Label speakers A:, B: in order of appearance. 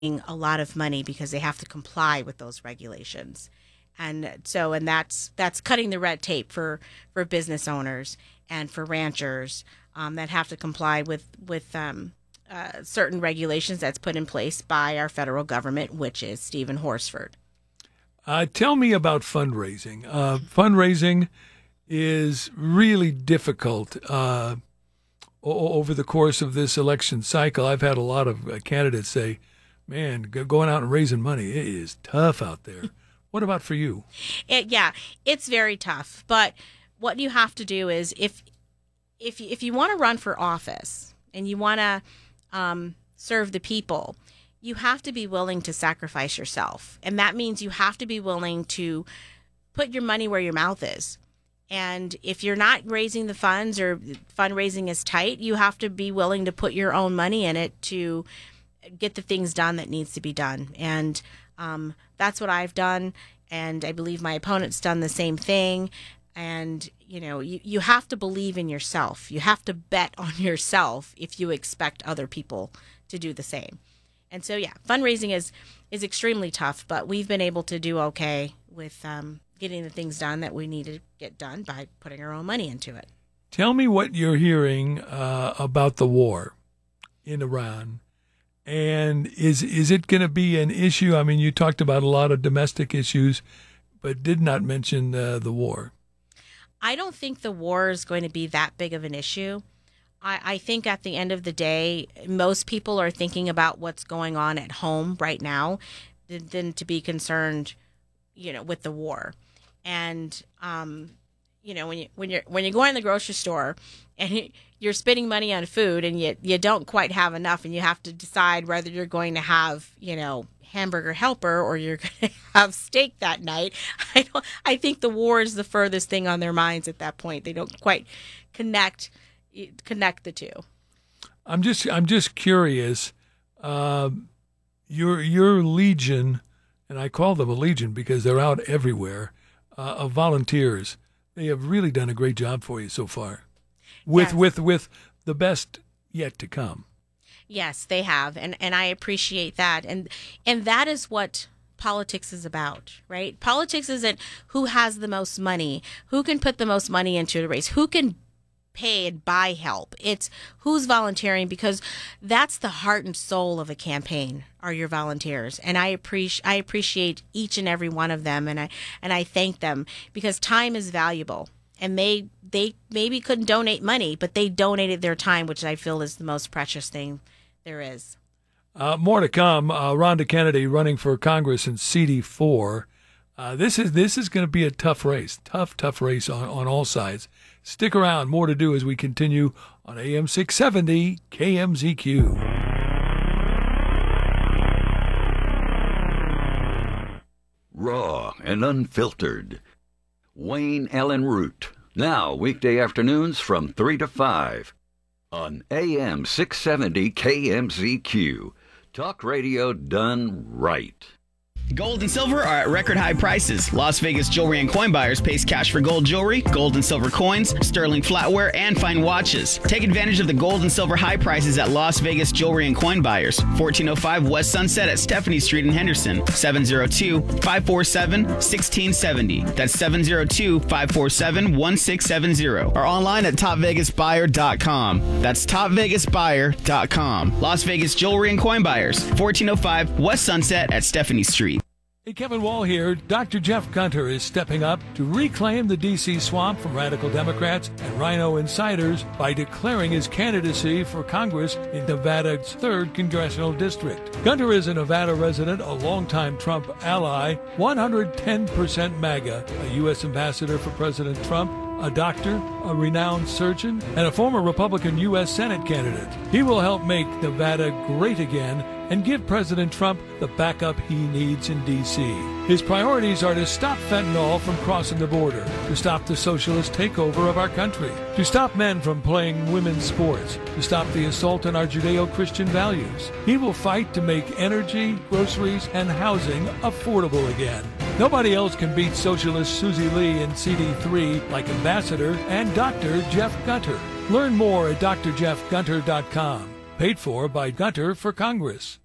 A: a lot of money because they have to comply with those regulations. And that's cutting the red tape for business owners and for ranchers that have to comply with certain regulations that's put in place by our federal government, which is Stephen Horsford.
B: Tell me about fundraising. Fundraising is really difficult over the course of this election cycle. I've had a lot of candidates say, man, going out and raising money, it is tough out there. What about for you?
A: It's very tough. But what you have to do is if you want to run for office and you want to serve the people, you have to be willing to sacrifice yourself. And that means you have to be willing to put your money where your mouth is. And if you're not raising the funds or fundraising is tight, you have to be willing to put your own money in it to get the things done that needs to be done. And that's what I've done. And I believe my opponent's done the same thing. And, you have to believe in yourself. You have to bet on yourself if you expect other people to do the same. And so, fundraising is extremely tough, but we've been able to do okay with getting the things done that we need to get done by putting our own money into it.
B: Tell me what you're hearing about the war in Iran. And is it going to be an issue? I mean, you talked about a lot of domestic issues, but did not mention the war.
A: I don't think the war is going to be that big of an issue. I think at the end of the day, most people are thinking about what's going on at home right now than to be concerned, with the war. And, when you're going to the grocery store and you're spending money on food and you don't quite have enough and you have to decide whether you're going to have, hamburger helper or you're going to have steak that night. I think the war is the furthest thing on their minds at that point. They don't quite connect the two.
B: I'm just curious. Your legion, and I call them a legion because they're out everywhere, of volunteers. They have really done a great job for you so far, with the best yet to come.
A: Yes, they have, and I appreciate that, and that is what politics is about, right? Politics isn't who has the most money, who can put the most money into the race, who can pay and buy help. It's who's volunteering, because that's the heart and soul of a campaign are your volunteers. And I appreciate each and every one of them, and I thank them because time is valuable. And they maybe couldn't donate money, but they donated their time, which I feel is the most precious thing there is.
B: More to come. Rhonda Kennedy running for Congress in CD4. This is going to be a tough race, tough race on all sides. Stick around. More to do as we continue on AM 670 KMZQ.
C: Raw and unfiltered. Wayne Allen Root. Now, weekday afternoons from 3 to 5 on AM 670 KMZQ. Talk radio done right.
D: Gold and silver are at record high prices. Las Vegas Jewelry and Coin Buyers pays cash for gold jewelry, gold and silver coins, sterling flatware, and fine watches. Take advantage of the gold and silver high prices at Las Vegas Jewelry and Coin Buyers, 1405 West Sunset at Stephanie Street in Henderson, 702-547-1670. That's 702-547-1670. Or online at topvegasbuyer.com. That's topvegasbuyer.com. Las Vegas Jewelry and Coin Buyers, 1405 West Sunset at Stephanie Street.
B: Hey, Kevin Wall here. Dr. Jeff Gunter is stepping up to reclaim the D.C. swamp from radical Democrats and Rhino insiders by declaring his candidacy for Congress in Nevada's 3rd Congressional District. Gunter is a Nevada resident, a longtime Trump ally, 110% MAGA, a U.S. ambassador for President Trump, a doctor, a renowned surgeon, and a former Republican U.S. Senate candidate. He will help make Nevada great again and give President Trump the backup he needs in D.C. His priorities are to stop fentanyl from crossing the border, to stop the socialist takeover of our country, to stop men from playing women's sports, to stop the assault on our Judeo-Christian values. He will fight to make energy, groceries, and housing affordable again. Nobody else can beat socialist Susie Lee in CD3 like Ambassador and Dr. Jeff Gunter. Learn more at drjeffgunter.com. Paid for by Gunter for Congress.